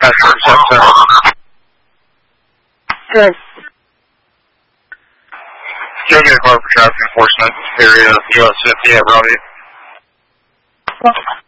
Good. Can I get a car for traffic enforcement area US 50 at Robbie?